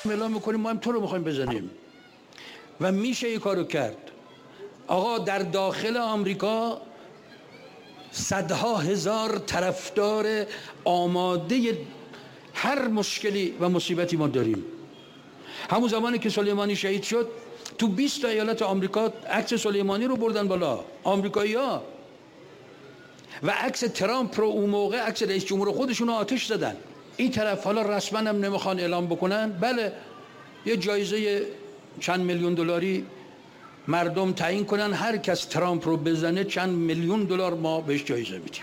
اعلام میکنیم ما هم تو رو میخوایم بزنیم و میشه این کارو کرد. آقا در داخل آمریکا صدها هزار طرفدار آماده هر مشکلی و مصیبتی ما داریم. همون زمانی که سلیمانی شهید شد تو 20 تا ایالت آمریکا عکس سلیمانی رو بردن بالا آمریکایی‌ها و عکس ترامپ رو اون موقع عکس رئیس جمهور خودشون رو آتش زدن. این طرف حالا رسما هم نمیخوان اعلام بکنن، بله یه جایزه چند میلیون دلاری مردم تعیین کنن هر کس ترامپ رو بزنه چند میلیون دلار ما بهش جایزه میدیم.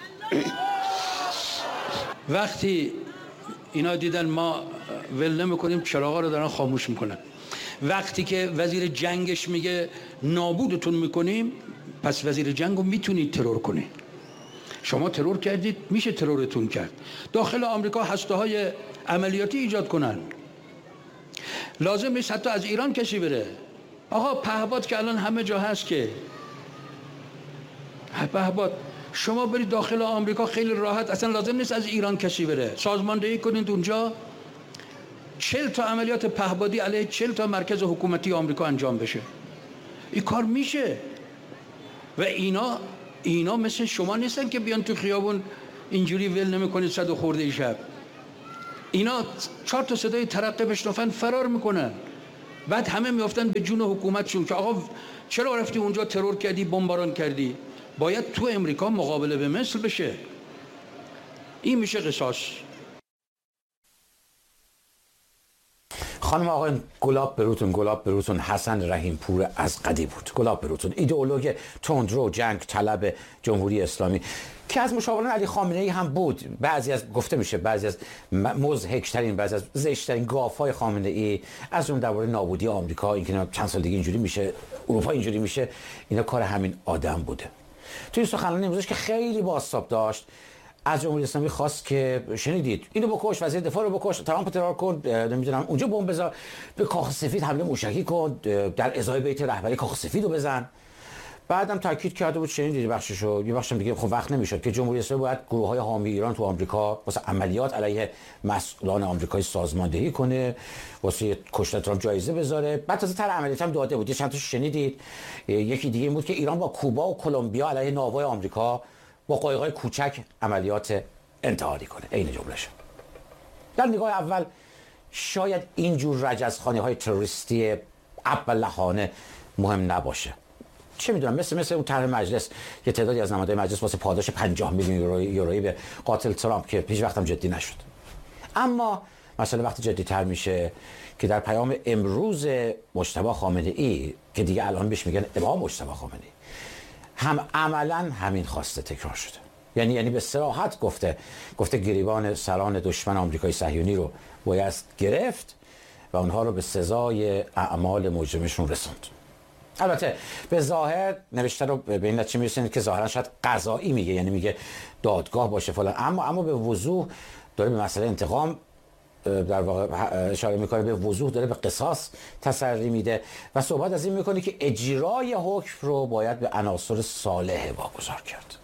وقتی اینا دیدن ما ول نمیکنیم چراغا رو دارن خاموش میکنن. وقتی که وزیر جنگش میگه نابودتون میکنیم، پس وزیر جنگ رو میتونید ترور کنید. شما ترور کردید، میشه ترورتون کرد. داخل آمریکا هسته های عملیاتی ایجاد کنن. لازم نیست حتی از ایران کسی بره. آقا پهپاد که الان همه جا هست که پهپاد شما برید داخل آمریکا خیلی راحت، اصلا لازم نیست از ایران کسی بره. سازماندهی کنید اونجا 40 تا عملیات پهپادی علیه 40 تا مرکز حکومتی آمریکا انجام بشه. این کار میشه. و اینا مثل شما نیستن که بیان تو خیابون اینجوری ول نمیکنید 100 و خورده شب. اینا 4 تا صدای ترقه بشنفن فرار میکنن، بعد همه میافتن به جون حکومتشون که آقا چرا رفتی اونجا ترور کردی، بمباران کردی؟ باید تو امریکا مقابله به مثل بشه. این میشه قصاص. خانم آقای گلاب بروتون حسن رحیم پور از قدی بود. گلاب بروتون ایدئولوژ تندرو جنگ طلب جمهوری اسلامی که از مشاوران علی خامنه ای هم بود. بعضی از گفته میشه بعضی از مضحک‌ترین بعضی از زشت‌ترین گاف‌های خامنه ای از اون درباره نابودی آمریکا، اینکه چند سال دیگه اینجوری میشه، اروپا اینجوری میشه، اینا کار همین آدم بوده. توی سخنرانی امروزش که خیلی بازتاب داشت از جمهوری اسلامی خواست که شنیدید اینو بکش، وزیر دفاع رو بکش، ترامپ ترور کن، نمیدونم اونجا بمب بذار، به کاخ سفید حمله موشکی کن، در ازای بیت رهبری کاخ سفید رو بزن. بعدم تاکید کرده بود شنیدید بخششو، یه بخشم دیگه خب وقت نمیشد که جمهوری اسلامی باید گروه‌های حامی ایران تو آمریکا واسه عملیات علیه مسئولان آمریکایی سازماندهی کنه، واسه کشتن ترامپ جایزه بذاره. بعد تازه طرح عملیات هم داده بود. چند تا شنیدید. یکی دیگه این بود که ایران با کوبا و کلمبیا علیه ناوهای آمریکا با قایق‌های کوچک عملیات انتحاری کنه. عین جمله‌ش. در نگاه اول شاید اینجور رجزخانی‌های تروریستی ابلهانه مهم نباشه. چه میدونم، مثل اون طرح مجلس که تعدادی از نمایندگان مجلس واسه پاداش 50 میلیون یورویی به قاتل ترامپ که هیچ وقت هم جدی نشد. اما مسئله وقتی جدی تر میشه که در پیام امروز مجتبی خامنه ای که دیگه الان بهش میگن امام مجتبی خامنه ای، هم عملا همین خواسته تکرار شده. یعنی به صراحت گفته گریبان سران دشمن آمریکای صهیونی رو باید گرفت و اونها رو به سزای اعمال مجرمشون رسوند. البته به ظاهر نوشته رو به این نتیجه میرسید که ظاهرا شاید قضایی میگه، یعنی میگه دادگاه باشه فلان، اما به وضوح داره به مسئله انتقام در واقع اشاره میکنه، به وضوح داره به قصاص تسری میده و صحبت از این میکنه که اجرای حکم رو باید به عناصر صالح واگذار کرد.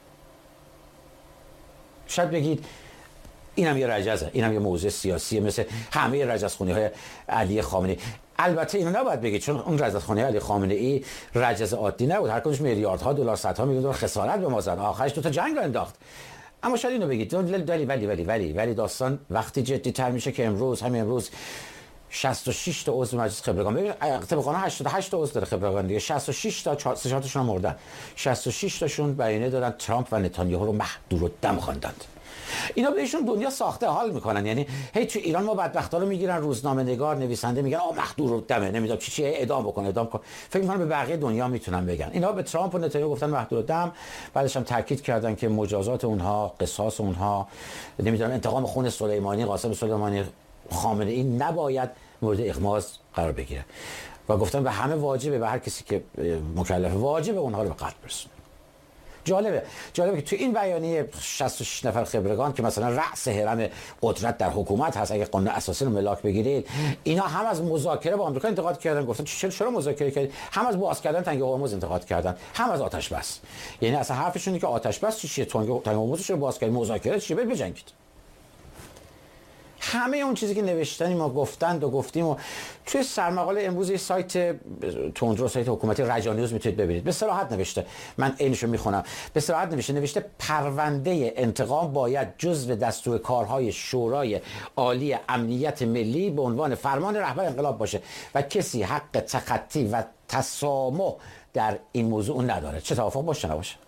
شاید بگید اینم یه رجزه، اینم یه موضوع سیاسیه مثل همه رجزخونی‌های علی خامنه‌ای. البته اینو نباید بگید چون اون رجزخونی علی خامنه ای رجز عادی نبود، هر کدومش میلیاردها دلار، صدها میلیون دلار خسارت به ما زد، آخرش دو تا جنگ رو انداخت. اما شاید اینو بگید ولی داستان وقتی جدی تر میشه که همین امروز 66 تا عضو مجلس خبرگان، ببین طبق قانون 88 تا عضو داره خبرگان دیگه، 66 تا 4 تاشون مردن، 66 تاشون بیانیه دادن ترامپ و نتانیاهو رو مهدورالدم خواندند. اینا بهشون دنیا ساخته حال میکنن، یعنی هی تو ایران ما بدبختا رو میگیرن، روزنامه نگار نویسنده میگن مهدورالدمه، نمیدونم چی اعدام کن. فکر میکنم به بقیه دنیا میتونن بگن. اینا به ترامپ و نتانیاهو گفتن مهدورالدم، بعدش هم تاکید کردن که مجازات اونها، قصاص اونها، نمیدونم انتقام خون سلیمانی، قاسم سلیمانی، خامنه ای نباید مورد اغماض قرار بگیره و گفتن به همه واجبه، به هر کسی که مکلفه واجبه اونها رو به قتل برسونه. جالبه که تو این بیانیه 66 نفر خبرگان که مثلا رأس هرم قدرت در حکومت هست، اگه قانون اساسی رو ملاک بگیرید، اینا هم از مذاکره با آمریکا انتقاد کردن، گفتن چرا مذاکره کردید، هم از باز کردن تنگ هرمز انتقاد کردن، هم از آتش بس. یعنی اصلا حرفشون اینه که آتش بس چیه، تنگ هرمز رو باز کردید، مذاکره چیه، بجنگید. همه اون چیزی که نوشتنی ما گفتند و گفتیم و توی سرمقاله امروز سایت تندرو، سایت حکومتی رجانیوز میتونید ببینید. به صراحت نوشته، من عینشو میخونم، به صراحت نوشته پرونده انتقام باید جزو دستور کارهای شورای عالی امنیت ملی به عنوان فرمان رهبر انقلاب باشه و کسی حق تخطی و تسامح در این موضوع نداره. چه توافق باشه نباشه؟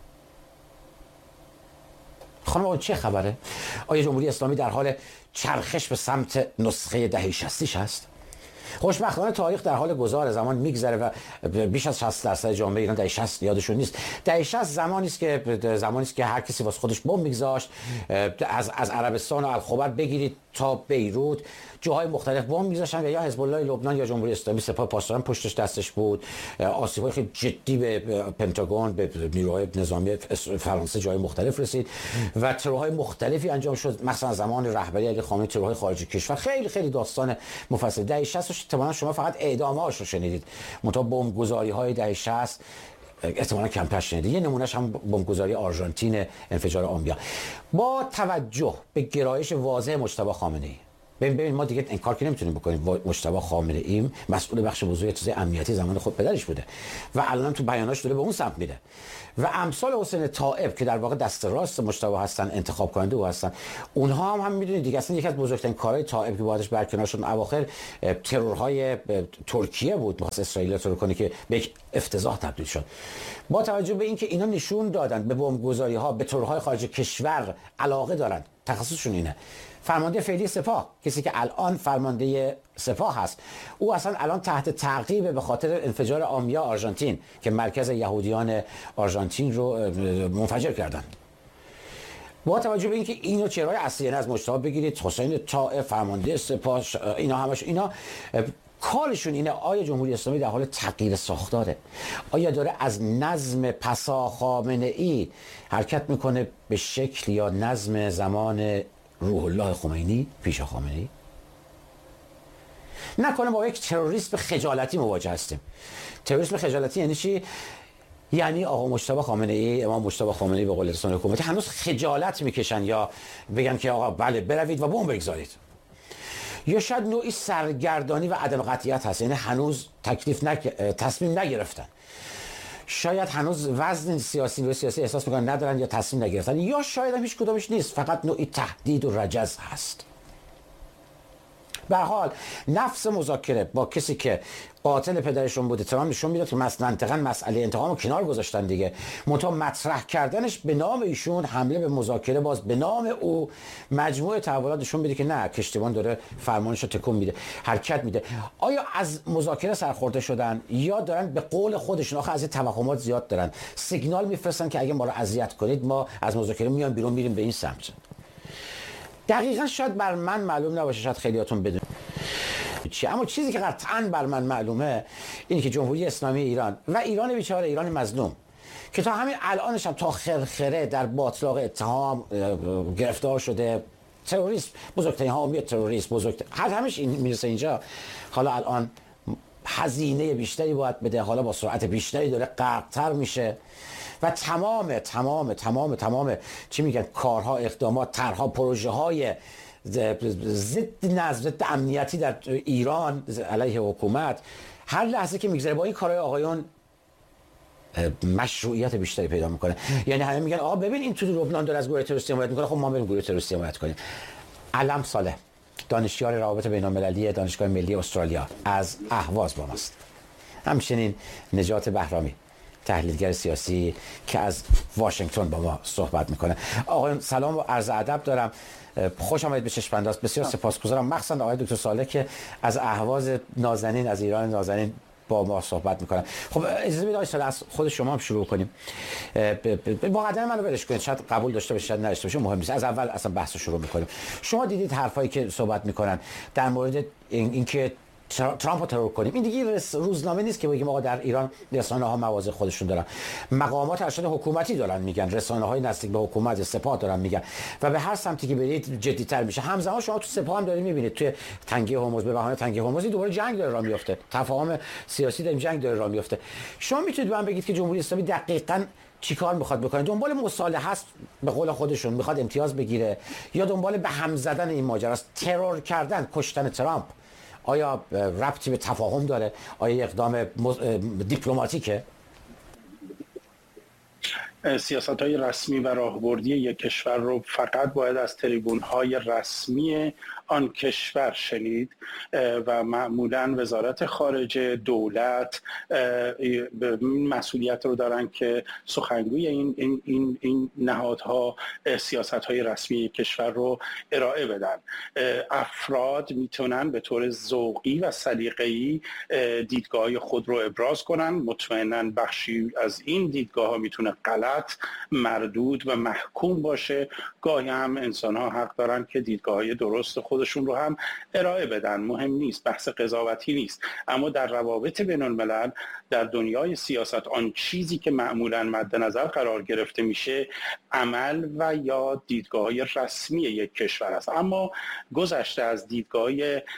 خانم آقا چه خبره؟ آیا جمهوری اسلامی در حال چرخش به سمت نسخه دهه 60 هست؟ خوشبختانه تاریخ در حال گذار، زمان میگذره و بیش از 60% جامعه ایران دهه 60 یادشون نیست. دهه 60 زمانی است که هر کسی واسه خودش بمب میگذاشت. از عربستان و الخبر بگیرید تا بیروت، جاهای مختلف بمب میگذاشتن و یا حزب الله لبنان یا جمهوری اسلامی سپاه پاسداران پشتش دستش بود. آسیب‌های خیلی جدی به پنتاگون، به نیروهای نظامی فرانسه جای مختلف رسید و تروهای مختلفی انجام شد، مثلا زمان رهبری علی خامنه‌ای تروهای خارج کشور. خیلی خیلی داستان مفصل. دهه 60 احتمالاً شما فقط اعدام‌هاش رو شنیدید، منتها بمب‌گذاری‌های دهه 60 احتمالاً کمتر شنیدید. یه نمونهش هم بمب‌گذاری آرژانتین، انفجار آمبیا. با توجه به گرایش واضح مجتبی خامنه‌ای، ببین ما دیگه انکار که نمیتونیم بکنیم مجتبی خامنه‌ای مسئول بخش بزرگی چیز امنیتی زمان خود پدرش بوده و الان تو بیاناش داره به اون سمت میره و امثال حسین طائب که در واقع دست راست مجتبی هستن، انتخاب کننده او هستن، اونها هم میدونید دیگه اصلا یکی از بزرگترین کارهای طائب که بعدش برکنار شد اواخر ترورهای ترکیه بود، می‌خواست اسرائیل ترور کنه که به یک افتضاح تبدیل شد. با توجه به اینکه اینا نشون دادن به بمب‌گذاری‌ها، به ترورهای خارج کشور علاقه دارن، تخصصشون اینه. فرمانده فعلی سپاه، کسی که الان فرمانده سپاه هست، او اصلا الان تحت تعقیب به خاطر انفجار آمیا آرژانتین که مرکز یهودیان آرژانتین رو منفجر کردن. با توجه به اینکه اینو چهره‌های اصلی از مجتبی بگیرید، حسین طائب فرمانده سپاه، اینا همش اینا کارشون اینه. آیا جمهوری اسلامی در حال تغییر ساختاره؟ آیا داره از نظم پسا خامنه‌ای حرکت میکنه به شکل یا نظم زمان روح الله خمینی پیش خامنه‌ای؟ نکنه با یک تروریسم خجالتی مواجه هستیم. تروریسم خجالتی یعنی چی؟ یعنی آقا مجتبی خامنه‌ای، امام مجتبی خامنه‌ای به قول رسانه حکومتی هنوز خجالت میکشن یا بگن که آقا بله بروید و بمب بگذارید، یا شاید نوعی سرگردانی و عدم قطعیت هست، یعنی هنوز تصمیم نگرفتن، شاید هنوز وزن سیاسی احساس میکنن ندارن یا تصمیم نگرفتن، یا شاید هم هیچ کدومش نیست، فقط نوعی تهدید و رجز هست. به هر حال نفس مذاکره با کسی که قاتل پدرشون بوده تمام نشون میداد که منطقاً مسئله انتقام رو کنار گذاشتن دیگه، منتها مطرح کردنش به نام ایشون، حمله به مذاکره باز به نام او، مجموعه تحولات نشون میده که نه، کشتیبان داره فرمانش رو تکون میده، حرکت میده. آیا از مذاکره سرخورده شدن یا دارن به قول خودشون، آخه از توهمات زیاد دارن، سیگنال میفرستن که اگه ما رو اذیت کنید ما از مذاکره میایم بیرون، میریم به این سمت؟ دقیقاً شاید بر من معلوم نباشه، شاید خیلیاتون بدون چی، اما چیزی که قطعاً بر من معلومه اینه که جمهوری اسلامی ایران و ایران بیچاره، ایران مظلوم که تا همین الانش هم تا خرخره در باطلاق اتهام گرفتار شده، تروریسم، بزرگترین حامی تروریسم، همش این میرسه اینجا. حالا الان هزینه بیشتری باید بده، حالا با سرعت بیشتری داره غرق‌تر میشه و تمام چی میگن، کارها، اقدامات، طرح‌ها، پروژه‌های ضد امنیتی در ایران علیه حکومت هر لحظه که میگذره با این کارهای آقایون مشروعیت بیشتری پیدا میکنه. یعنی همه میگن آقا ببین این تو لبنان داره از گروه تروریستی حمایت میکنه، خب ما بریم گروه تروریستی حمایت کنیم. علم صالح، دانشیار روابط بین‌المللی دانشگاه ملی استرالیا، از اهواز با ماست. همچنین نجات بهرامی، تحلیلگر سیاسی که از واشنگتن با ما صحبت میکنه. آقایون سلام و عرض ادب دارم، خوش آمدید به چشم انداز. بسیار سپاسگزارم، مخصوصا آقای دکتر صالح که از اهواز نازنین، از ایران نازنین با ما صحبت میکنن. خب اجازه بدید آقای از خود شما هم شروع کنیم. مقدمه منو برش کنید، شاید قبول داشته باشید شاید نداشته باشید، مهم نیست، از اول اصلا بحث رو شروع میکنیم. شما دیدید حرفایی که صحبت میکنن در مورد اینکه ترامپ رو ترور کنیم؟ این دیگه روزنامه نیست که بگیم آقا در ایران رسانه‌ها مواضع خودشون دارن، مقامات ارشد حکومتی دارن میگن، رسانه‌های نزدیک به حکومت، سپاه دارن میگن و به هر سمتی که برید جدی‌تر میشه. همزمان شما تو سپاه هم دارید میبینید توی تنگه هرمز، به بهانه تنگه هرمز دوباره جنگ داره راه میفته، تفاهم سیاسی داریم، جنگ داره راه میفته. شما میتونید به من بگید که جمهوری اسلامی دقیقاً چیکار میخواد بکنه؟ دنبال مصالحه است به قول خودشون، میخواد امتیاز بگیره، یا دنبال به هم زدن این ماجرا است؟ ترور کردن، کشتن ترامپ آیا ربطی به تفاهم داره؟ آیا اقدام دیپلماتیکه؟ سیاست‌های رسمی و راهبردی یک کشور رو فقط باید از تریبون‌های رسمی آن کشور شنید و معمولاً وزارت خارجه، دولت مسئولیت رو دارن که سخنگوی این نهادها سیاست‌های رسمی کشور رو ارائه بدن. افراد میتونن به طور ذوقی و سلیقه‌ای دیدگاه خود رو ابراز کنن. مطمئناً بخشی از این دیدگاه‌ها میتونه غلط، مردود و محکوم باشه. گاهی هم انسان‌ها حق دارن که دیدگاه‌های درست خودشون رو هم ارائه بدن. مهم نیست، بحث قضاوتی نیست. اما در روابط بین الملل، در دنیای سیاست، آن چیزی که معمولاً مد نظر قرار گرفته میشه عمل و یا دیدگاه‌های رسمی یک کشور است. اما گذشته از دیدگاه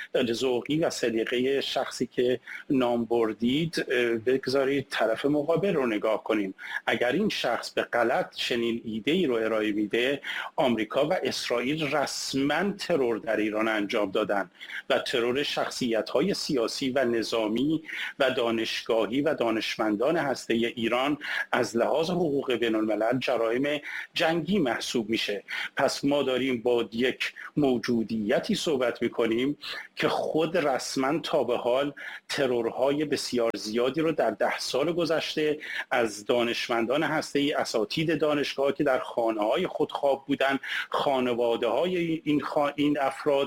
ذوقی و سلیقه شخصی که نام بردید، بگذارید طرف مقابل رو نگاه کنیم. اگر این شخص به غلط چنین ایده‌ای رو ارائه میده، آمریکا و اسرائیل رسما ترور در ایران انجام دادن و ترور شخصیت‌های سیاسی و نظامی و دانشگاهی و دانشمندان هسته ایران از لحاظ حقوق بین الملل جرایم جنگی محسوب میشه. پس ما داریم با یک موجودیتی صحبت میکنیم که خود رسما تا به حال ترورهای بسیار زیادی رو در 10 سال گذشته از دانشمندان هسته‌ای، اساتید دانشگاه که در خانه‌های خود خواب بودن، خانواده‌های این افراد،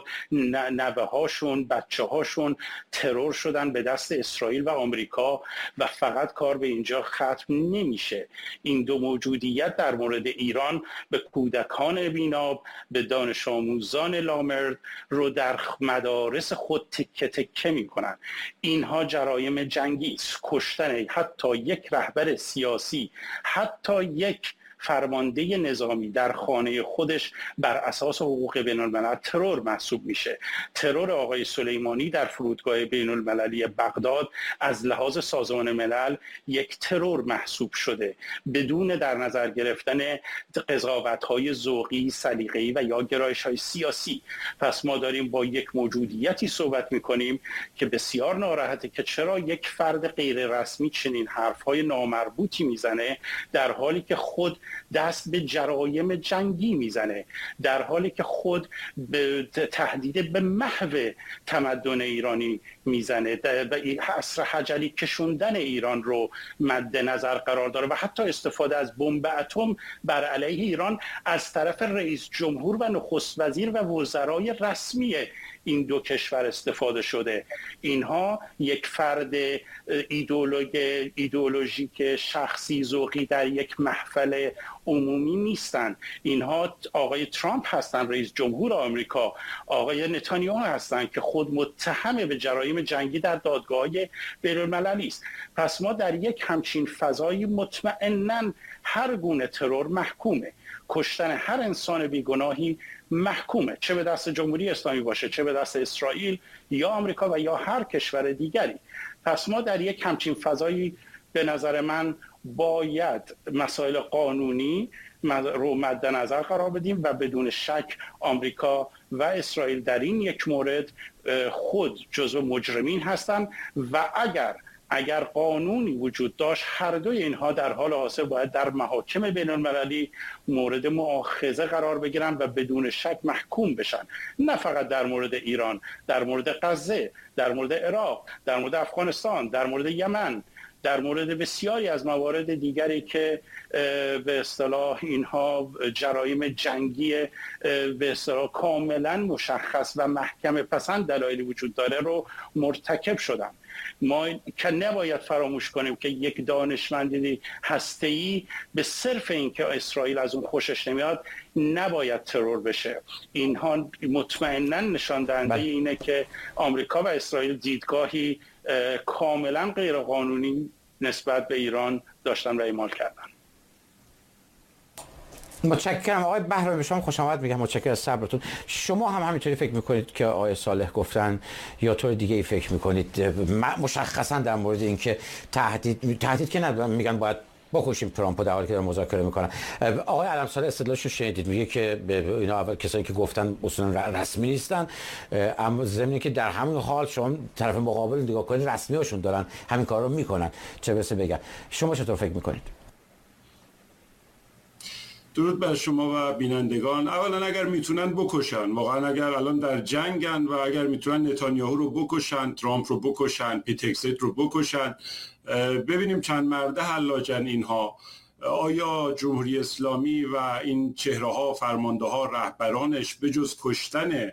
نوه‌هاشون، بچه‌هاشون ترور شدن به دست اسرائیل و آمریکا و فقط کار به اینجا ختم نمیشه. این دو موجودیت در مورد ایران به کودکان بیناب، به دانش آموزان لامرد رو در مدارس خود تکه تکه میکنن. اینها جرایم جنگی است. کشتن حتی یک رهبر سیاسی، حتی یک فرمانده نظامی در خانه خودش بر اساس حقوق بین الملل ترور محسوب میشه. ترور آقای سلیمانی در فرودگاه بین المللی بغداد از لحاظ سازمان ملل یک ترور محسوب شده، بدون در نظر گرفتن قضاوت‌های ذوقی، سلیقه‌ای و یا گرایش‌های سیاسی. پس ما داریم با یک موجودیتی صحبت میکنیم که بسیار ناراحته که چرا یک فرد غیر رسمی چنین حرف‌های نامربوطی میزنه، در حالی که خود دست به جرایم جنگی میزنه، در حالی که خود به تهدید به محو تمدن ایرانی میزنه، به عصر حجری کشوندن ایران رو مد نظر قرار داره و حتی استفاده از بمب اتم بر علیه ایران از طرف رئیس جمهور و نخست وزیر و وزرای رسمی این دو کشور استفاده شده. اینها یک فرد ایدئولوژیک شخصی ذوقی در یک محفل عمومی نیستن. اینها آقای ترامپ هستن، رئیس جمهور آمریکا، آقای نتانیاهو هستن که خود متهم به جرایم جنگی در دادگاه‌های بین‌المللی است. پس ما در یک همچین فضایی مطمئناً هر گونه ترور محکومه. کشتن هر انسان بیگناهی محکومه، چه به دست جمهوری اسلامی باشه، چه به دست اسرائیل یا آمریکا و یا هر کشور دیگری. پس ما در یک همچین فضایی به نظر من باید مسائل قانونی رو مد نظر قرار بدیم و بدون شک آمریکا و اسرائیل در این یک مورد خود جزو مجرمین هستند و اگر قانونی وجود داشت، هر دوی اینها در حال حاضر باید در محاکم بین المللی مورد مؤاخذه قرار بگیرن و بدون شک محکوم بشن. نه فقط در مورد ایران، در مورد غزه، در مورد عراق، در مورد افغانستان، در مورد یمن، در مورد بسیاری از موارد دیگری که به اصطلاح اینها جرایم جنگی به اصطلاح کاملا مشخص و محکمه پسند دلایلی وجود داره رو مرتکب شدن. ما که نباید فراموش کنیم که یک دانشمند هسته‌ای به صرف اینکه اسرائیل از اون خوشش نمیاد نباید ترور بشه. اینها مطمئنا نشان دهنده اینه که آمریکا و اسرائیل دیدگاهی کاملا غیر قانونی نسبت به ایران داشتن و اعمال کردن. متشکرم آقای بهرامی، به شما خوش آمد میگم. متشکرم از صبرتون. شما هم همینطوری فکر میکنید که آقای صالح گفتن یا طور دیگه ای فکر میکنید مشخصا در مورد اینکه تهدید که ندارن، میگن باید بکشیم ترامپو در حالی که دارن مذاکره میکنن. آقای علم‌ساله استدلالش رو شنیدید، میگه که اینا اول کسایی که گفتن اصولا رسمی نیستن، اما ضمن که در همین حال شما طرف مقابل نگاه کنید رسمی هاشون دارن همین کار رو میکنن، چه برسه بگن. شما چطور فکر میکنید؟ درود بر شما و بینندگان. اولا اگر میتونن بکشن، واقعا اگر الان در جنگن و اگر میتونن نتانیاهو رو بکشن، ترامپ رو بکشن، پیتکست رو بکشن، ببینیم چند مرده حلاجن اینها. آیا جمهوری اسلامی و این چهره ها، فرمانده ها، رهبرانش به جز کشتن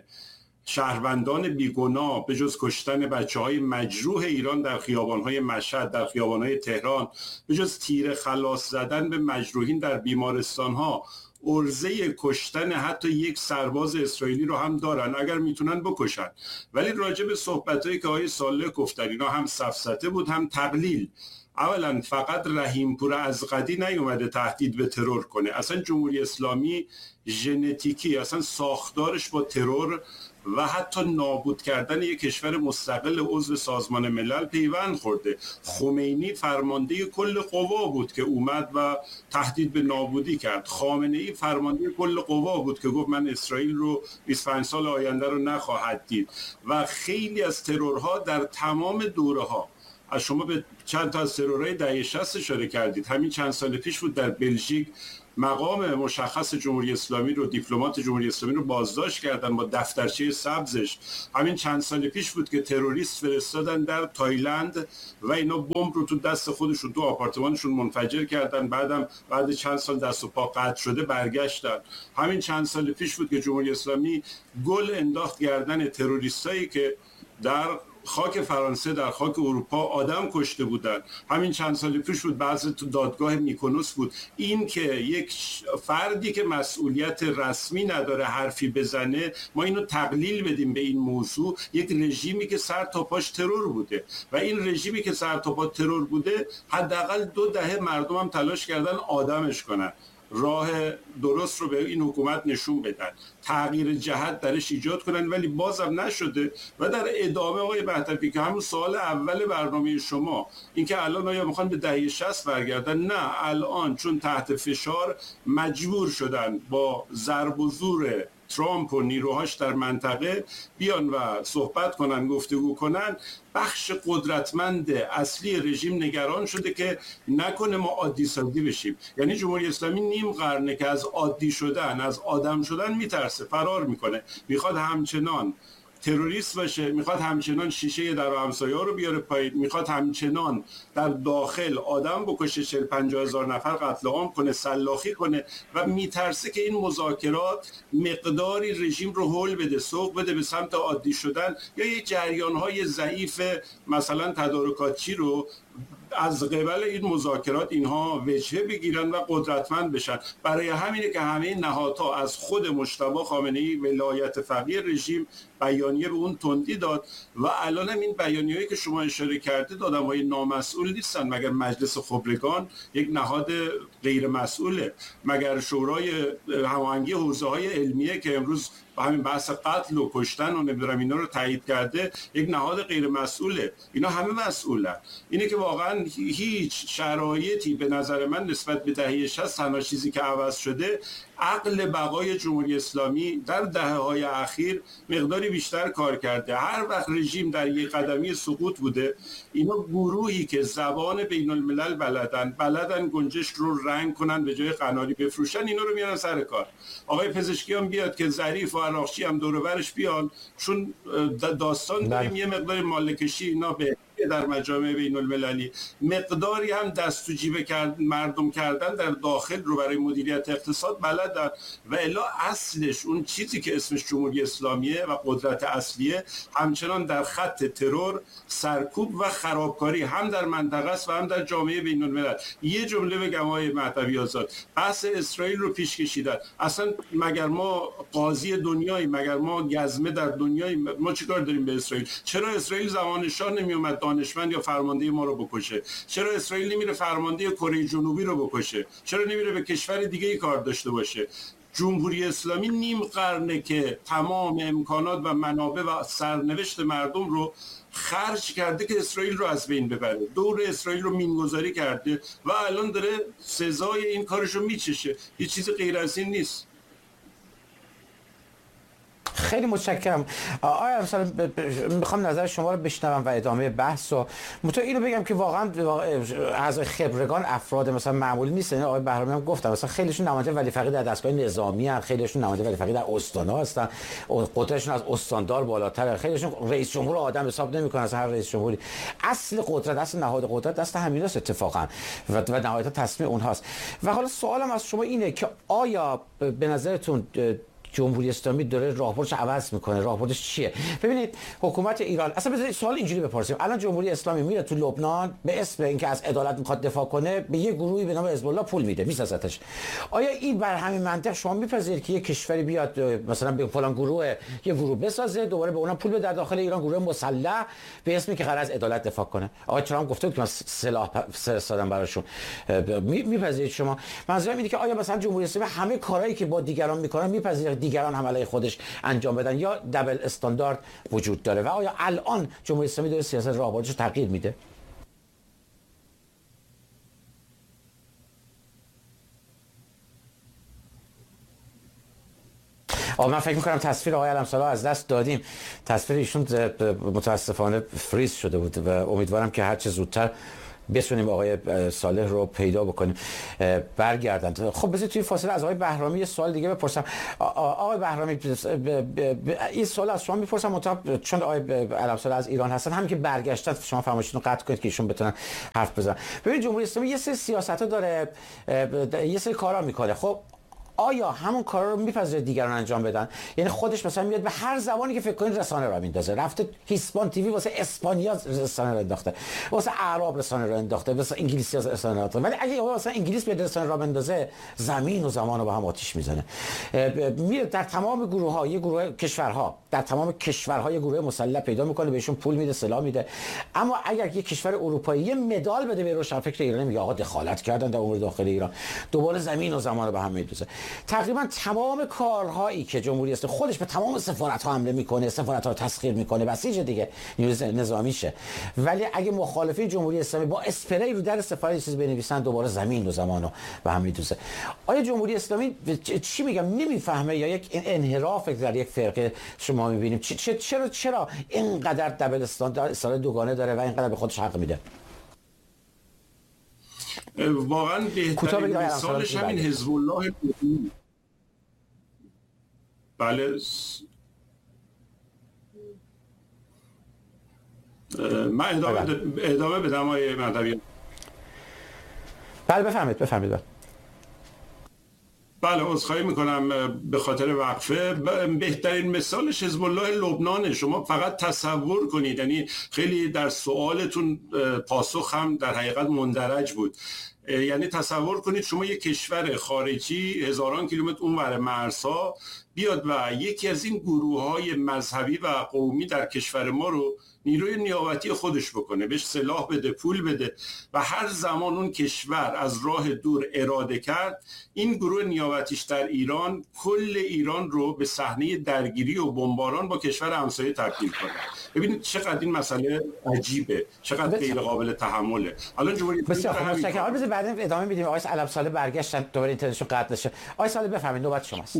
شهروندان بیگناه، به جز کشتن بچه‌های مجروح ایران در خیابان‌های مشهد، در خیابان‌های تهران، به جز تیر خلاص زدن به مجروحین در بیمارستان‌ها، عرضه کشتن حتی یک سرباز اسرائیلی رو هم دارن؟ اگر میتونن بکشن. ولی راجع به صحبتایی که آقای صالح گفتن، اینا هم سفسطه بود هم تقلیل. اولا فقط رحیم پور ازغدی نیومده تهدید به ترور کنه، اصلا جمهوری اسلامی ژنتیکی، اصلا ساختارش با ترور و حتی نابود کردن یک کشور مستقل عضو سازمان ملل پیوند خورده. خمینی فرمانده کل قوا بود که اومد و تهدید به نابودی کرد. خامنه‌ای فرمانده کل قوا بود که گفت من اسرائیل رو 25 سال آینده رو نخواهد دید. و خیلی از ترورها در تمام دوره‌ها، از شما به چند تا از ترورهای دهه 60 اشاره کردید، همین چند سال پیش بود در بلژیک مقام مشخص جمهوری اسلامی رو، دیپلمات جمهوری اسلامی رو بازداشت کردن با دفترچه سبزش. همین چند سال پیش بود که تروریست فرستادن در تایلند و اینا بمب رو تو دست خودشون تو آپارتمانشون منفجر کردن، بعد چند سال دست و پا قطع شده برگشتن. همین چند سال پیش بود که جمهوری اسلامی گل انداخت گردن تروریستایی که در خاک فرانسه، در خاک اروپا آدم کشته بودن. همین چند سال پیش بود بعضی تو دادگاه میکونوس بود. این که یک فردی که مسئولیت رسمی نداره حرفی بزنه، ما اینو تقلیل بدیم به این موضوع، یک رژیمی که سر تا پاش ترور بوده و این رژیمی که سر تا پا ترور بوده حداقل 2 دهه مردم هم تلاش کردن آدمش کنن، راه درست رو به این حکومت نشون بدن، تغییر جهت درش ایجاد کنن، ولی بازم نشده. و در ادامه آقای بهتفی که همون سوال اول برنامه شما، اینکه الان آیا میخوان به دهه 60 برگردن؟ نه، الان چون تحت فشار مجبور شدن با ضرب و زور ترامپ و نیروهاش در منطقه بیان و صحبت کنن، گفتگو کنن. بخش قدرتمند اصلی رژیم نگران شده که نکنه ما عادی سازی بشیم. یعنی جمهوری اسلامی نیم قرنه که از عادی شدن، از آدم شدن میترسه، فرار میکنه، میخواد همچنان تروریست باشه، میخواد همچنان شیشه در همسایه‌ها رو بیاره پایین، میخواد همچنان در داخل آدم بکشه، 40-50 هزار نفر قتل عام کنه، سلاخی کنه و میترسه که این مذاکرات مقداری رژیم رو هول بده، سوق بده به سمت عادی شدن یا یه جریان‌های ضعیف مثلا تدارکاتچی رو از قبل این مذاکرات اینها وجهه بگیرن و قدرتمند بشن. برای همینه که همه نهادها از خود مجتبی خامنه‌ای ولایت فقیه رژیم بیانیه به اون تندی داد و الان هم این بیانیه‌ای که شما اشاره کردید آدم‌های نامسئول نیستن. مگر مجلس خبرگان یک نهاد غیر مسئوله؟ مگر شورای هماهنگی حوزه‌های علمیه که امروز همین بحث قتل و کشتن و نمیدونم اینا رو تایید کرده یک نهاد غیر مسئوله؟ اینا همه مسئولن. اینه که واقعا هیچ شرایطی به نظر من نسبت به دهه 60 تنها چیزی که عوض شده عقل بقای جمهوری اسلامی در دهه‌های اخیر مقداری بیشتر کار کرده. هر وقت رژیم در یک قدمی سقوط بوده، اینا گروهی که زبان بین الملل بلدن گنجش رو رنگ کنن به جای قناری بفروشن، اینا رو میارن سر کار. آقای پزشکیان بیاد که ظریف و عراقچی هم دور و برش بیان، چون داستان داریم یه مقدار مالکشی اینا به در مجامع بین المللی، مقداری هم دست تو جیب مردم کردن در داخل رو برای مدیریت اقتصاد بلدن و الا اصلش اون چیزی که اسمش جمهوری اسلامیه و قدرت اصلیه همچنان در خط ترور، سرکوب و خرابکاری هم در منطقه است و هم در جامعه بین الملل. یه جمله بگم آقای مهدوی آزاد، بحث اسرائیل رو پیش کشیدن. اصلا مگر ما قاضی دنیایی، مگر ما گزمه در دنیایی؟ ما چیکار داریم به اسرائیل؟ چرا اسرائیل زمان شاه نمی اومد دانشمند یا فرمانده ما رو بکشه؟ چرا اسرائیل نمیره فرمانده کره جنوبی رو بکشه؟ چرا نمیره به کشور دیگه ای کار داشته باشه؟ جمهوری اسلامی نیم قرنه که تمام امکانات و منابع و سرنوشت مردم رو خرج کرده که اسرائیل رو از بین ببره، دور اسرائیل رو مینگذاری کرده و الان داره سزای این کارش رو میچشه. هیچ چیز غیر از این نیست. خیلی متشکرم. آقای مثلا میخوام نظر شما رو بشنوم و ادامه بحث و اینو بگم که واقعا از خبرگان افراد مثلا معمولی نیستن. آقای بهرامی هم گفتم مثلا خیلیشون نماینده ولی فقیه در دستگاه نظامی ان، خیلیشون نماینده ولی فقیه در استان‌ها هستن، قدرتشون از استاندار بالاتره، خیلیشون رئیس جمهور آدم حساب نمیکنن. از هر رئیس جمهوری اصل قدرت، اصل نهاد قدرت دست همیناست اتفاقا و نهایتا تصمیم اونهاست. و حالا سوالم از شما اینه که آیا به نظرتون جمهوری اسلامی داره راهبردش عوض میکنه؟ راهبردش چیه؟ ببینید حکومت ایران اصلا بذارید سوال اینجوری بپرسیم، الان جمهوری اسلامی میره تو لبنان به اسم اینکه از عدالت میخواد دفاع کنه به یه گروهی به نام حزب الله پول میده، میسازتش. آیا این بر همین منطق شما میپذیرید که یه کشوری بیاد مثلا به فلان گروه یه گروه بسازه، دوباره به اونها پول بده در داخل ایران، گروه مسلح به اسمی که قرار از عدالت دفاع کنه؟ آقای ترامپ گفته بود که من سلاح فرستادم براشون. میپذیرید شما؟ منظورم اینه که آیا مثلا جمهوری اسلامی همه کارهایی که با دیگران میکنه میپذیره دیگران هم علیه خودش انجام بدن، یا دبل استاندارد وجود داره؟ و آیا الان جمهوری اسلامی داره سیاست راهبردش رو تغییر میده؟ من فکر میکنم تصویر آقای علم‌سالار از دست دادیم. تصویر ایشون متاسفانه فریز شده بود و امیدوارم که هر چه زودتر بتونیم آقای صالح رو پیدا بکنیم برگردند. خب بذارید توی فاصله از آقای بهرامی یه سوال دیگه بپرسم. آقای بهرامی این سوال از شما میپرسم چون آقای علم‌سالار از ایران هستن، همین که برگشتن شما فرمایشتون رو قطع کنید که ایشون بتونن حرف بزنن. ببینید جمهوری اسلامی یه سری سیاست‌ها داره، یه سری کارا میکنه. خب آیا همون کارا رو میپذیره دیگران انجام بدن؟ یعنی خودش مثلا میاد به هر زبانی که فکر کنید رسانه را میندازه. رفته هیسپان تیوی واسه اسپانیا رسانه را انداخته، واسه اعراب رسانه را انداخته، واسه انگلیسی رسانه را انداخته. ولی اگه واسه انگلیس بیاد رسانه را بندازه، زمین و زمان رو به هم آتیش میزنه. میره در تمام گروه‌ها، یه گروه کشورها، در تمام کشورها یه گروه مسلح پیدا میکنه، بهشون پول میده، سلاح میده. اما اگر یه کشور اروپایی یه مدال بده به روشنفکر ایرانی، میگه آقا دخالت کردن در امور داخلی ایران، دوباره زمین و زمان رو به هم میدوزه. تقریبا تمام کارهایی که جمهوری اسلامی خودش به تمام سفارت‌ها حمله میکنه، سفارت‌ها رو تسخیر میکنه، بسیج دیگه نیروی نظامیشه. ولی اگه مخالفین جمهوری اسلامی با اسپری رو در سفارت چیز بنویسن، دوباره زمین و زمان رو به هم میدوزه. آیا جمهوری اسلامی چی میگم نمیفهمه یا یک انحراف در یک فرقه شما میبینیم؟ چرا اینقدر دبل استاندارد دوگانه داره و اینقدر به خودش حق میده؟ واقعا بهترین مثالش همین حزب الله. بله من ادامه بدم آقای مهدوی؟ بله بفرمایید. بله عذرخواهی میکنم به خاطر وقفه. بهترین مثالش حزب الله لبنانه. شما فقط تصور کنید، یعنی خیلی در سوالتون پاسخ هم در حقیقت مندرج بود. یعنی تصور کنید شما یک کشور خارجی هزاران کیلومتر اونور مرزها بیاد و یکی از این گروه‌های مذهبی و قومی در کشور ما رو نیروی نیابتی خودش بکنه، بهش سلاح بده، پول بده و هر زمان اون کشور از راه دور اراده کرد، این گروه نیابتیش در ایران کل ایران رو به صحنه درگیری و بمباران با کشور همسایه تبدیل کنه. ببینید چقدر این مسئله عجیبه، چقدر غیر قابل تحمله. الان جمهوری اسلامی بذار بعد ادامه میدیم. آقای علم‌سالار برگشتن، دوباره اینترنتشون قطع نشه. آقای صالح بفرمایید، نوبت شماست.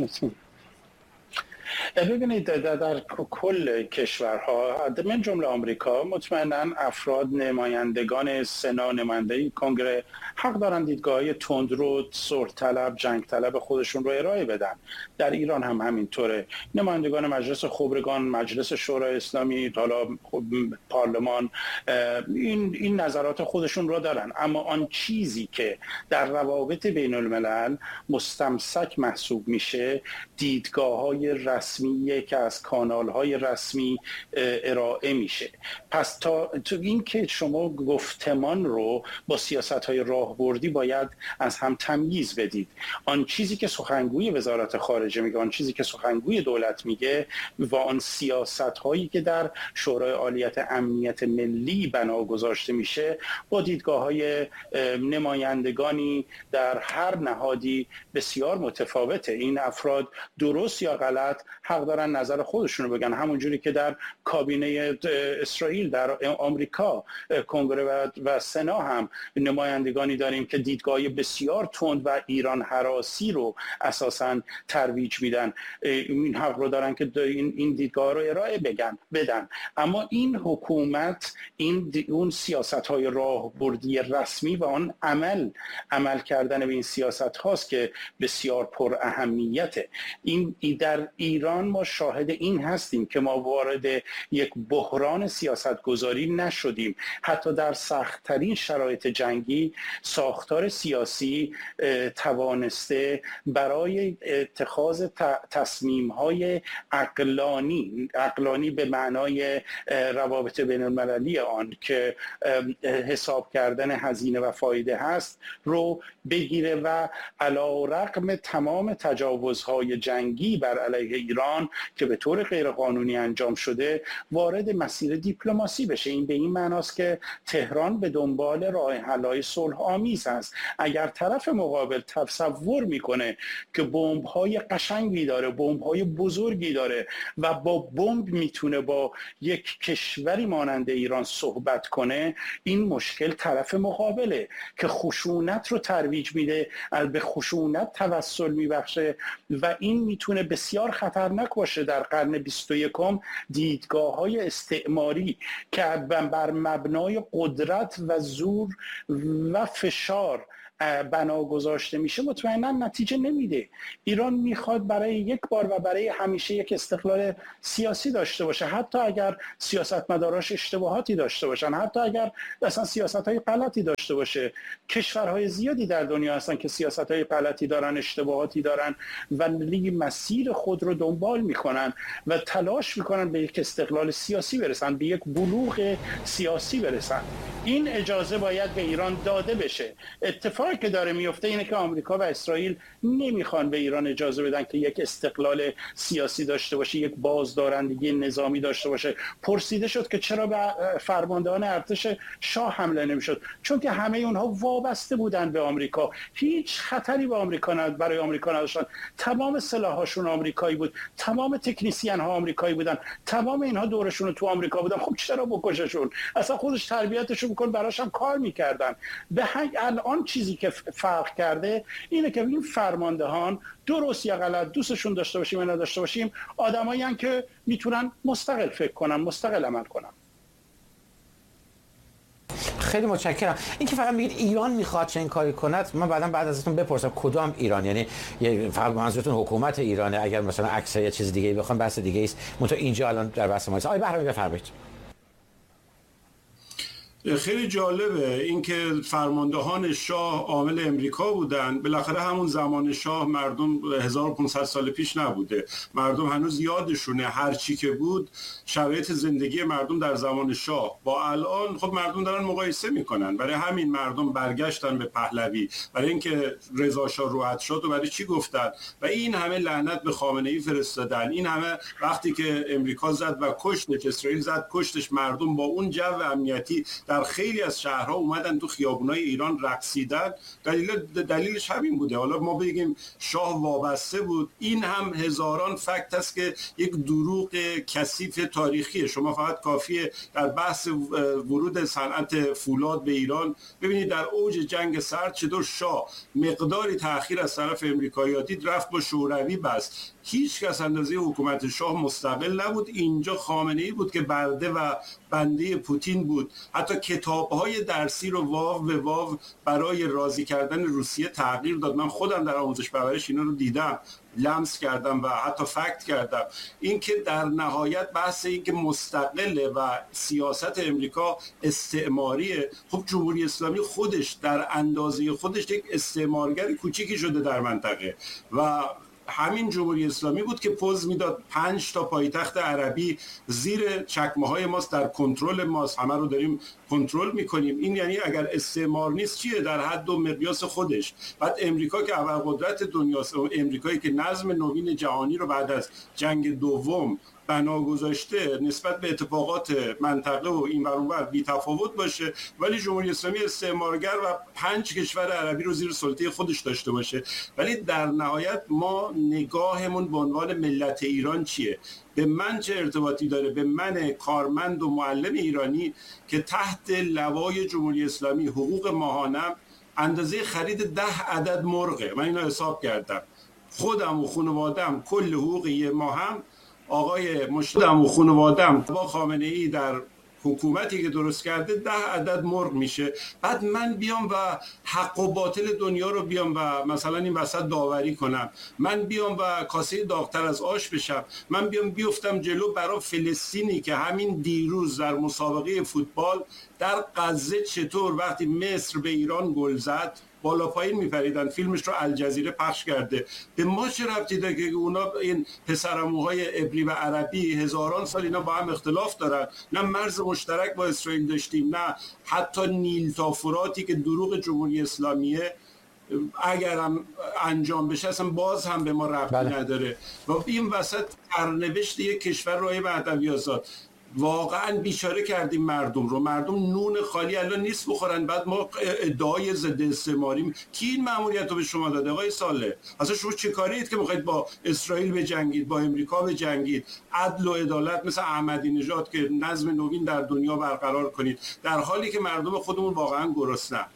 ببینید در کل کشورها من جمله آمریکا مطمئنا افراد نمایندگان سنا، نماینده کنگره حق دارن دیدگاه‌های تندرو، سرطلب، جنگ طلب خودشون رو ارائه بدن. در ایران هم همینطوره. نمایندگان مجلس خبرگان، مجلس شورای اسلامی، حالا پارلمان این نظرات خودشون رو دارن. اما آن چیزی که در روابط بین الملل مستمسک محسوب میشه، دیدگاه‌های رسمیه که از کانال‌های رسمی ارائه میشه. پس تا تو این که شما گفتمان رو با سیاست‌های راهبردی باید از هم تمییز بدید. آن چیزی که سخنگوی وزارت خارجه میگه، آن چیزی که سخنگوی دولت میگه و آن سیاست‌هایی که در شورای عالیت امنیت ملی بنا گذاشته میشه با دیدگاه‌های نمایندگانی در هر نهادی بسیار متفاوته. این افراد درست یا غلط حق دارن نظر خودشونو بگن، همونجوری که در کابینه اسرائیل در آمریکا کنگره و سنا هم نمایندگانی داریم که دیدگاه بسیار تند و ایران هراسی رو اساساً ترویج میدن. این حق رو دارن که این دیدگاه رو ارائه بدن. اما این حکومت اون سیاست‌های راهبردی رسمی و آن عمل کردن به این سیاست هاست که بسیار پر اهمیته. این در ایران ما شاهد این هستیم که ما وارد یک بحران سیاست گذاری نشدیم. حتی در سخت‌ترین شرایط جنگی ساختار سیاسی توانسته برای اتخاذ تصمیم‌های عقلانی به معنای روابط بین المللی آن که حساب کردن هزینه و فایده هست رو بگیره و علی رغم تمام تجاوزهای جنگی بر علیه ایران که به طور غیرقانونی انجام شده وارد مسیر دیپلماسی بشه. این به این معناست که تهران به دنبال راه حل‌های صلح آمیز است. اگر طرف مقابل تصور میکنه که بمب‌های قشنگی داره، بمب‌های بزرگی داره و با بمب میتونه با یک کشوری مانند ایران صحبت کنه، این مشکل طرف مقابله که خشونت رو ترویج میده، به خشونت توسل میبخشه و این میتونه بسیار خطرناک باشه در قرن 21. دیدگاه‌های استعماری که بر مبنای قدرت و زور و فشار بنا گذاشته میشه مطمئنا نتیجه نمیده. ایران میخواد برای یک بار و برای همیشه یک استقلال سیاسی داشته باشه، حتی اگر سیاستمداراش اشتباهاتی داشته باشن، حتی اگر اصلا سیاست‌های غلطی داشته باشه. کشورهای زیادی در دنیا هستن که سیاست‌های غلطی دارن، اشتباهاتی دارن، ولی مسیر خود رو دنبال میکنن و تلاش میکنن به یک استقلال سیاسی برسن، به یک بلوغ سیاسی برسن. این اجازه باید به ایران داده بشه. اتفاقی که داره میفته اینه که آمریکا و اسرائیل نمیخوان به ایران اجازه بدن که یک استقلال سیاسی داشته باشه، یک بازدارندگی نظامی داشته باشه. پرسیده شد که چرا به فرماندهان ارتش شاه حمله نمیشد؟ چون که همه اونها وابسته بودن به آمریکا، هیچ خطری به برای آمریکا نداشتن. تمام سلاحاشون آمریکایی بود، تمام تکنیسین ها آمریکایی بودن، تمام اینها دورشون تو آمریکا بودن. خب چرا بکششون؟ اصلا خودش تربیتشون میکنه، براش هم کار میکردن. به الان چیزی که فرق کرده اینه که این فرماندهان درست یا غلط، دوستشون داشته باشیم یا نداشته باشیم، آدمایی هستن که میتونن مستقل فکر کنن، مستقل عمل کنن. خیلی متشکرم. این که فقط میگید ایران میخواد چه این کاری کند، من بعد ازتون بپرسم کدام ایران، یعنی فقط منظورتون حکومت ایرانه؟ اگر مثلا عکس یا چیز دیگه بخوام بحث دیگه است. منتها اینجا الان در بحث ما است. آقای بهرامی بفرمایید. خیلی جالبه اینکه فرماندهان شاه عامل امریکا بودن. بالاخره همون زمان شاه مردم 1500 سال پیش نبوده، مردم هنوز یادشونه هر چی که بود. شرایط زندگی مردم در زمان شاه با الان خب مردم دارن مقایسه میکنن. برای همین مردم برگشتن به پهلوی، برای اینکه رضا شاه رؤیت شد و برای چی گفتن و این همه لعنت به خامنه‌ای فرستادن. این همه وقتی که امریکا زد و کشتش، اسرائیل زد کشتش، مردم با اون جو امنیتی در خیلی از شهرها اومدن تو خیابونای ایران رقصیدن. دلیلش همین بوده. حالا ما بگیم شاه وابسته بود، این هم هزاران فکت است که یک دروغ کثیف تاریخیه. شما فقط کافیه در بحث ورود صنعت فولاد به ایران ببینید در اوج جنگ سرد چطور شاه مقداری تأخیر از طرف امریکایی‌ها دید، رفت با شوروی بست. هیچ کس اندازه حکومت شاه مستقل نبود. اینجا خامنه‌ای بود که برده و بنده پوتین بود. حتی کتاب‌های درسی رو واو به واو برای راضی کردن روسیه تغییر داد. من خودم در آموزش پرورش اینا رو دیدم، لمس کردم و حتی فکت کردم. این که در نهایت بحث این که مستقله و سیاست امریکا استعماریه. خب جمهوری اسلامی خودش در اندازه خودش یک استعمارگر کوچیکی شده در منطقه و همین جمهوری اسلامی بود که پوز میداد 5 تا پایتخت عربی زیر چکمه های ماست، در کنترل ماست، همه رو داریم کنترل میکنیم. این یعنی اگر استعمار نیست چیه؟ در حد و مقیاس خودش. بعد امریکا که ابرقدرت دنیاست، امریکایی که نظم نوین جهانی رو بعد از جنگ دوم بنا گذاشته، نسبت به اتفاقات منطقه و این ور اون ور بی‌تفاوت باشه، ولی جمهوری اسلامی استعمارگر و 5 کشور عربی رو زیر سلطه خودش داشته باشه. ولی در نهایت ما نگاهمون به عنوان ملت ایران چیه؟ به من چه ارتباطی داره؟ به من کارمند و معلم ایرانی که تحت لوای جمهوری اسلامی حقوق ماهانم اندازه خرید 10 عدد مرغه. من اینو حساب کردم، خودم و خانواده‌ام کل حقوق یه ماهم آقای مشتم و خانواده‌ام با خامنه ای در حکومتی که درست کرده 10 عدد مرغ میشه. بعد من بیام و حق و باطل دنیا رو بیام و مثلا این وسط داوری کنم، من بیام و کاسه داغ‌تر از آش بشم، من بیام بیفتم جلو برای فلسطینی که همین دیروز در مسابقه فوتبال در غزه چطور وقتی مصر به ایران گل زد بالا پایین میپریدن، فیلمش رو الجزیره پخش کرده. به ما چه ربطی داره که اونا این پسرعموهای عبری و عربی هزاران سال اینا با هم اختلاف دارن؟ نه مرز مشترک با اسرائیل داشتیم، نه حتی نیل تا فراتی که دروغ جمهوری اسلامیه اگر هم انجام بشه اصلا باز هم به ما ربطی نداره. و این وسط سرنوشت یک کشور رو مهدوی آزاد واقعا بیچاره کردیم مردم رو. مردم نون خالی الان نیست بخورن، بعد ما ادعای ضد استعماریم. کی این مأموریت رو به شما داده آقای صالح؟ اصلا شما چه کارید که میخواید با اسرائیل بجنگید، با امریکا بجنگید، عدل و عدالت مثل احمدی نژاد که نظم نوین در دنیا برقرار کنید، در حالی که مردم خودمون واقعا گرسنه‌اند؟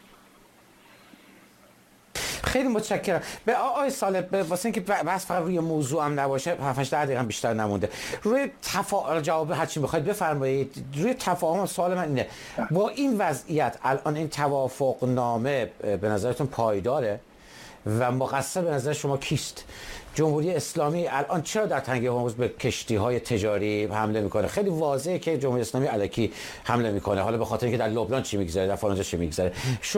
خیلی متشکرم. به آقای صالح، واسه اینکه بس فقط روی موضوع هم نباشه، 7-8 دقیقه بیشتر نمونده، روی جواب هر چی بخواید بفرمایید. روی تفاهم سوال من اینه، با این وضعیت الان این توافق نامه به نظرتون پایداره و مقصر به نظر شما کیست؟ جمهوری اسلامی الان چرا در تنگه هرمز به کشتی‌های تجاری حمله میکنه؟ خیلی واضحه که جمهوری اسلامی الکی حمله میکنه، حالا به خاطر اینکه در لبنان چی میگذره، در فلانجا چی میگذره.